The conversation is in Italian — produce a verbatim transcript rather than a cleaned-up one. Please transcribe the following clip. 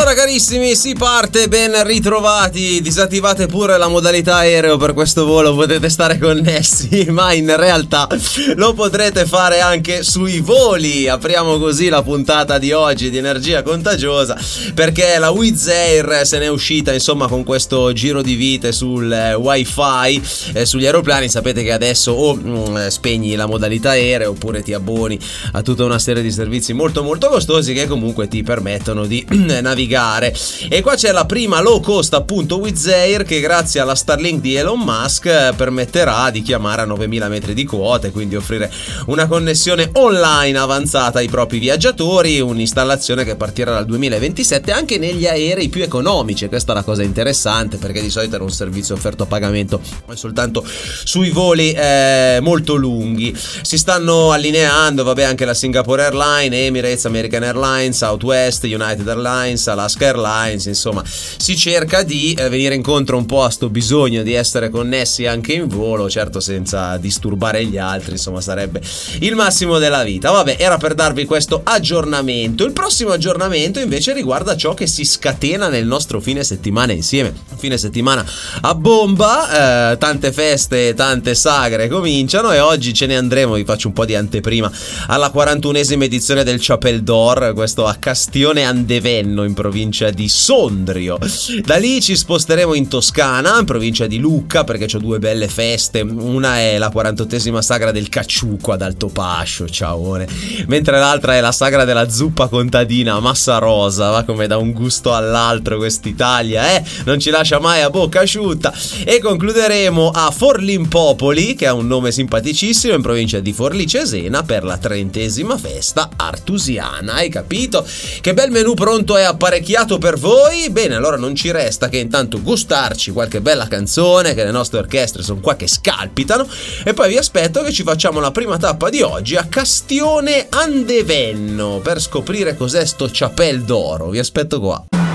Allora carissimi, si parte, ben ritrovati. Disattivate pure la modalità aereo per questo volo, potete stare connessi, ma in realtà lo potrete fare anche sui voli. Apriamo così la puntata di oggi di Energia Contagiosa, perché la Wizz Air se n'è uscita insomma con questo giro di vite sul eh, wifi eh, sugli aeroplani. Sapete che adesso o mh, spegni la modalità aereo oppure ti abboni a tutta una serie di servizi molto molto costosi che comunque ti permettono di navigare. E qua c'è la prima low cost, appunto Wizz Air, che grazie alla Starlink di Elon Musk permetterà di chiamare a novemila metri di quota e quindi offrire una connessione online avanzata ai propri viaggiatori, un'installazione che partirà dal duemilaventisette anche negli aerei più economici. E questa è la cosa interessante, perché di solito era un servizio offerto a pagamento soltanto sui voli eh, molto lunghi. Si stanno allineando vabbè anche la Singapore Airlines, Emirates, American Airlines, Southwest, United Airlines, Alaska Airlines. Insomma, si cerca di eh, venire incontro un po' a sto bisogno di essere connessi anche in volo, certo senza disturbare gli altri, insomma sarebbe il massimo della vita. Vabbè, era per darvi questo aggiornamento. Il prossimo aggiornamento invece riguarda ciò che si scatena nel nostro fine settimana insieme. Fine settimana a bomba, eh, tante feste, tante sagre cominciano e oggi ce ne andremo, vi faccio un po' di anteprima, alla quarantunesima edizione del Chapel d'Or, questo a Castione Andevenno in provincia di Sondrio. Da lì ci sposteremo in Toscana, in provincia di Lucca, perché c'ho due belle feste. Una è la quarantottesima sagra del Cacciuco ad Altopascio, ciaone, mentre l'altra è la sagra della zuppa contadina a Massa Rosa. Va come da un gusto all'altro quest'Italia, eh? Non ci lascia mai a bocca asciutta. E concluderemo a Forlimpopoli, che ha un nome simpaticissimo, in provincia di Forlì Cesena, per la trentesima festa artusiana. Hai capito? Che bel menù pronto e apparecchiato per voi? Bene, allora non ci resta che intanto gustarci qualche bella canzone, che le nostre orchestre sono qua che scalpitano, e poi vi aspetto che ci facciamo la prima tappa di oggi a Castione Andevenno per scoprire cos'è sto Chapel d'Oro. Vi aspetto qua.